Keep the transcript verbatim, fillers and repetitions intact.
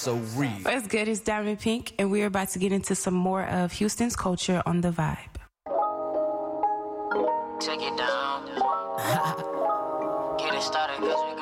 so real. What's good? It's Diamond Pink, and we're about to get into some more of Houston's culture on The Vibe. Take it down. Get it started, cause we